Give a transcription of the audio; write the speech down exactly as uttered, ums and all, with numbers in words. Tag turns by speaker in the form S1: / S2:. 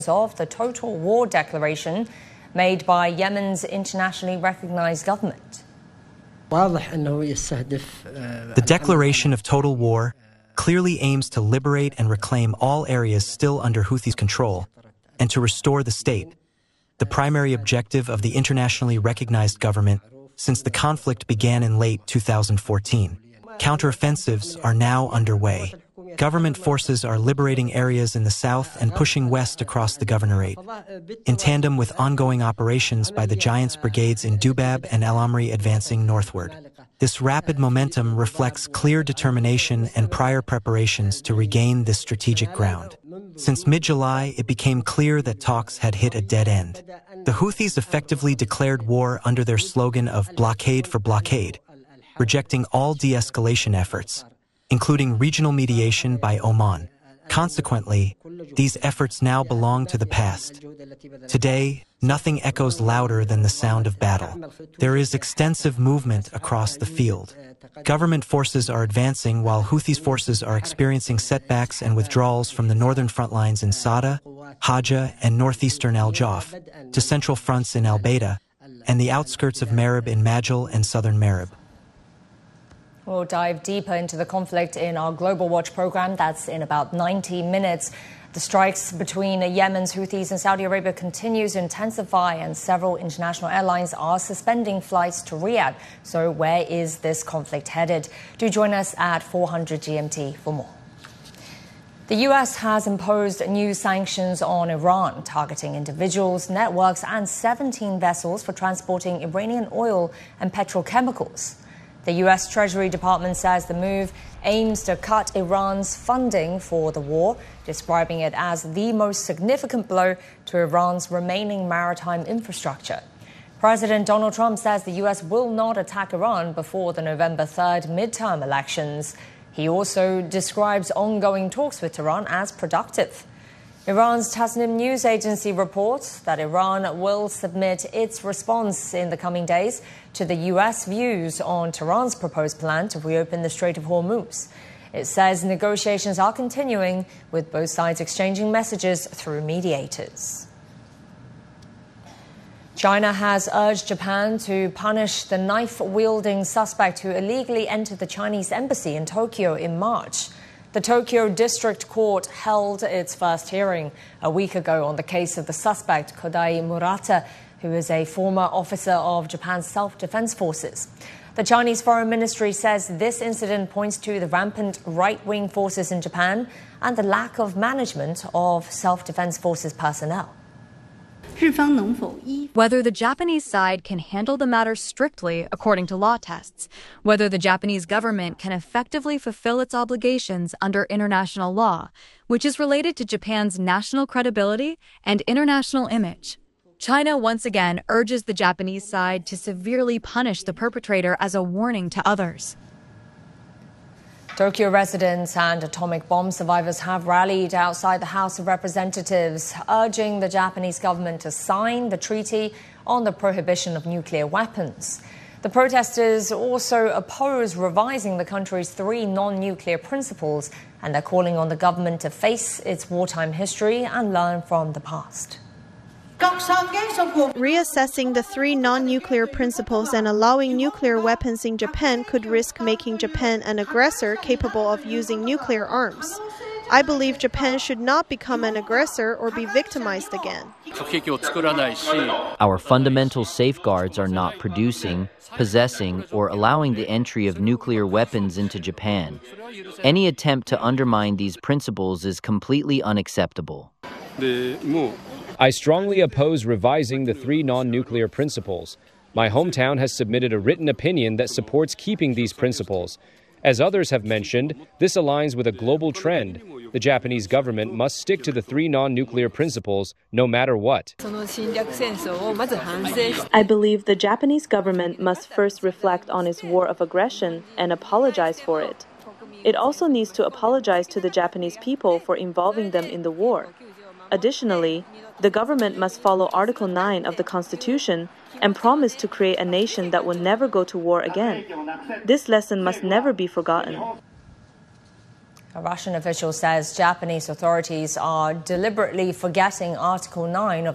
S1: of the total war declaration made by Yemen's internationally recognized government.
S2: The declaration of total war clearly aims to liberate and reclaim all areas still under Houthis' control and to restore the state, the primary objective of the internationally recognized government since the conflict began in late two thousand fourteen. Counteroffensives are now underway. Government forces are liberating areas in the south and pushing west across the governorate, in tandem with ongoing operations by the Giants brigades in Dubab and El Amri advancing northward. This rapid momentum reflects clear determination and prior preparations to regain this strategic ground. Since mid-July, it became clear that talks had hit a dead end. The Houthis effectively declared war under their slogan of blockade for blockade, rejecting all de-escalation efforts, including regional mediation by Oman. Consequently, these efforts now belong to the past. Today, nothing echoes louder than the sound of battle. There is extensive movement across the field. Government forces are advancing while Houthis forces are experiencing setbacks and withdrawals from the northern front lines in Sada, Hajjah, and northeastern Al Jawf, to central fronts in Al Baida, and the outskirts of Marib in Majil and southern Marib.
S1: We'll dive deeper into the conflict in our Global Watch program. That's in about ninety minutes. The strikes between Yemen's Houthis and Saudi Arabia continues to intensify, and several international airlines are suspending flights to Riyadh. So where is this conflict headed? Do join us at four hundred G M T for more. The U S has imposed new sanctions on Iran, targeting individuals, networks, and seventeen vessels for transporting Iranian oil and petrochemicals. The U S Treasury Department says the move aims to cut Iran's funding for the war, describing it as the most significant blow to Iran's remaining maritime infrastructure. President Donald Trump says the U S will not attack Iran before the November third midterm elections. He also describes ongoing talks with Tehran as productive. Iran's Tasnim news agency reports that Iran will submit its response in the coming days to the U S views on Tehran's proposed plan to reopen the Strait of Hormuz. It says negotiations are continuing, with both sides exchanging messages through mediators. China has urged Japan to punish the knife-wielding suspect who illegally entered the Chinese embassy in Tokyo in March. The Tokyo District Court held its first hearing a week ago on the case of the suspect, Kodai Murata, who is a former officer of Japan's self-defense forces. The Chinese Foreign Ministry says this incident points to the rampant right-wing forces in Japan and the lack of management of self-defense forces personnel.
S3: Whether the Japanese side can handle the matter strictly according to law tests, whether the Japanese government can effectively fulfill its obligations under international law, which is related to Japan's national credibility and international image. China once again urges the Japanese side to severely punish the perpetrator as a warning to others.
S1: Tokyo residents and atomic bomb survivors have rallied outside the House of Representatives, urging the Japanese government to sign the treaty on the prohibition of nuclear weapons. The protesters also oppose revising the country's three non-nuclear principles, and they're calling on the government to face its wartime history and learn from the past.
S4: Reassessing the three non-nuclear principles and allowing nuclear weapons in Japan could risk making Japan an aggressor capable of using nuclear arms. I believe Japan should not become an aggressor or be victimized again.
S5: Our fundamental safeguards are not producing, possessing, or allowing the entry of nuclear weapons into Japan. Any attempt to undermine these principles is completely unacceptable.
S6: I strongly oppose revising the three non-nuclear principles. My hometown has submitted a written opinion that supports keeping these principles. As others have mentioned, this aligns with a global trend. The Japanese government must stick to the three non-nuclear principles no matter what.
S7: I believe the Japanese government must first reflect on its war of aggression and apologize for it. It also needs to apologize to the Japanese people for involving them in the war. Additionally, the government must follow Article nine of the Constitution and promise to create a nation that will never go to war again. This lesson must never be forgotten.
S1: A Russian official says Japanese authorities are deliberately forgetting Article nine of